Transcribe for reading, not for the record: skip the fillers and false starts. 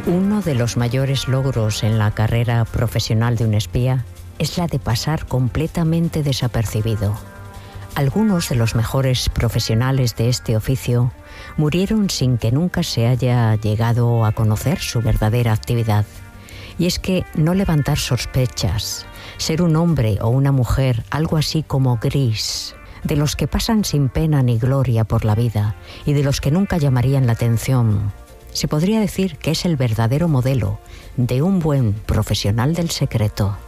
Uno de los mayores logros en la carrera profesional de un espía es la de pasar completamente desapercibido. Algunos de los mejores profesionales de este oficio murieron sin que nunca se haya llegado a conocer su verdadera actividad. Y es que no levantar sospechas, ser un hombre o una mujer algo así como gris, de los que pasan sin pena ni gloria por la vida y de los que nunca llamarían la atención, se podría decir que es el verdadero modelo de un buen profesional del secreto.